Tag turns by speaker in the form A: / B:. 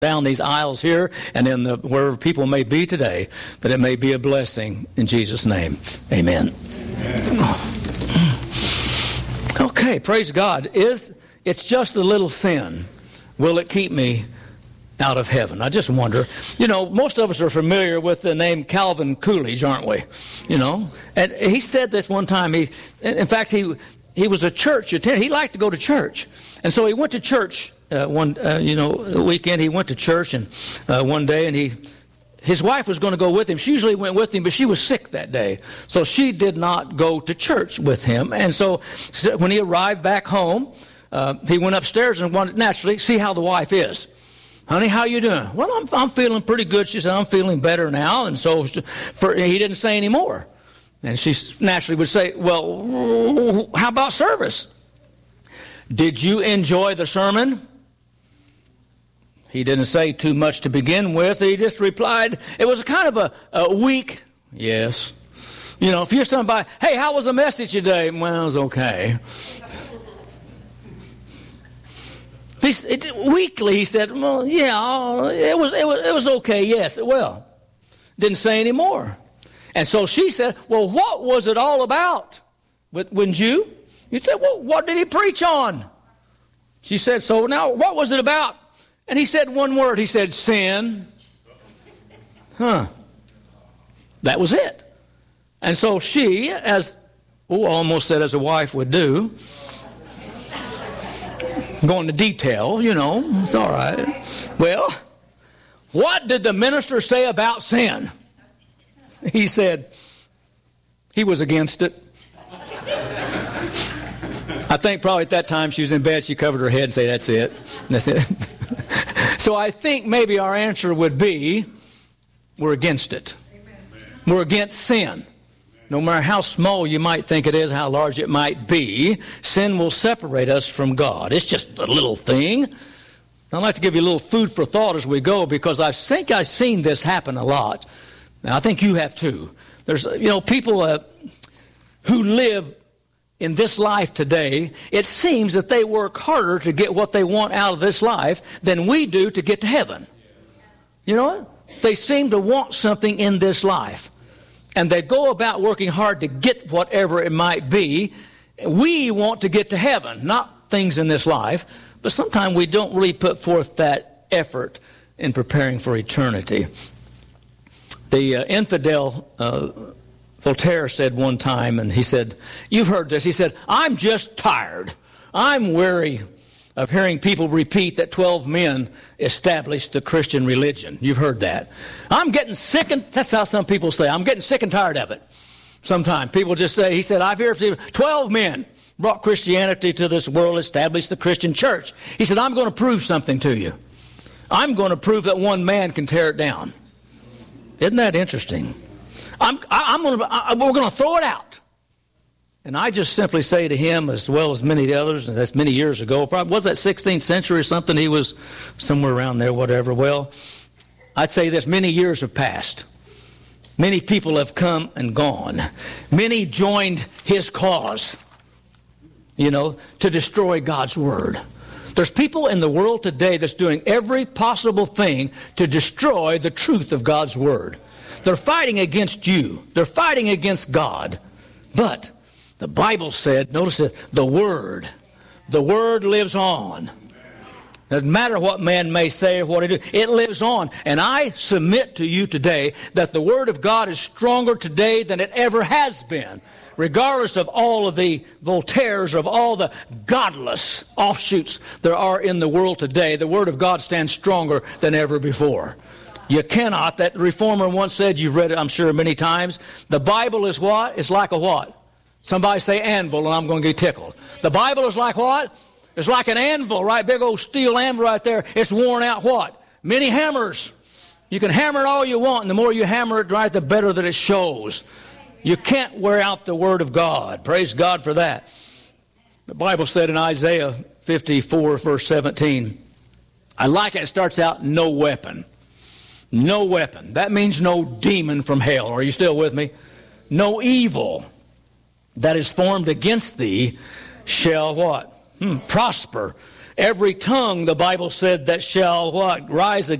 A: down these aisles here and in wherever people may be today, that it may be a blessing in Jesus' name. Amen. Okay, praise God. It's just a little sin. Will it keep me out of heaven? I just wonder. You know, most of us are familiar with the name Calvin Coolidge, aren't we? You know, and he said this one time. In fact, he was a church attendant. He liked to go to church, and so he went to church one weekend. He went to church, and one day, and his wife was going to go with him. She usually went with him, but she was sick that day, so she did not go to church with him. And so when he arrived back home, he went upstairs and wanted naturally see how the wife is. Honey, how you doing? Well, I'm feeling pretty good. She said, I'm feeling better now. And so he didn't say any more. And she naturally would say, well, how about service? Did you enjoy the sermon? He didn't say too much to begin with. He just replied, it was a kind of a weak yes. You know, if you're standing by, hey, how was the message today? Well, it was okay. Weakly, he said, well, yeah, it was okay, yes, well. Didn't say any more. And so she said, well, what was it all about? Wouldn't you? You said, well, what did he preach on? She said, so now, what was it about? And he said one word. He said, sin. That was it. And so she, almost said as a wife would do, go into detail, you know, it's all right. Well, what did the minister say about sin? He said he was against it. I think probably at that time she was in bed, she covered her head and said, that's it. That's it. So I think maybe our answer would be, we're against it. We're against sin. No matter how small you might think it is, how large it might be, sin will separate us from God. It's just a little thing. I'd like to give you a little food for thought as we go, because I think I've seen this happen a lot. Now, I think you have too. There's, people who live in this life today, it seems that they work harder to get what they want out of this life than we do to get to heaven. You know what? They seem to want something in this life. And they go about working hard to get whatever it might be. We want to get to heaven, not things in this life. But sometimes we don't really put forth that effort in preparing for eternity. The infidel Voltaire said one time, and he said, you've heard this, he said, I'm just tired. I'm weary of hearing people repeat that 12 men established the Christian religion. You've heard that. I'm getting sick, and that's how some people say, I'm getting sick and tired of it. Sometimes people just say, he said, I've heard 12 men brought Christianity to this world, established the Christian church. He said, I'm going to prove something to you. I'm going to prove that one man can tear it down. Isn't that interesting? We're going to throw it out. And I just simply say to him, as well as many others, and that's many years ago, probably was that 16th century or something, he was somewhere around there, whatever. Well, I'd say this, many years have passed. Many people have come and gone. Many joined his cause, to destroy God's word. There's people in the world today that's doing every possible thing to destroy the truth of God's word. They're fighting against you. They're fighting against God. But the Bible said, notice it, the Word lives on. Doesn't matter what man may say or what he do, it lives on. And I submit to you today that the Word of God is stronger today than it ever has been. Regardless of all of the Voltaires, of all the godless offshoots there are in the world today, the Word of God stands stronger than ever before. You cannot, that reformer once said, you've read it I'm sure many times, the Bible is what? It's like a what? Somebody say anvil and I'm going to get tickled. The Bible is like what? It's like an anvil, right? Big old steel anvil right there. It's worn out what? Many hammers. You can hammer it all you want, and the more you hammer it, right, the better that it shows. You can't wear out the Word of God. Praise God for that. The Bible said in Isaiah 54, verse 17, I like it. It starts out, no weapon. No weapon. That means no demon from hell. Are you still with me? No evil that is formed against thee shall what? Prosper. every tongue, the Bible said, that shall what? Rise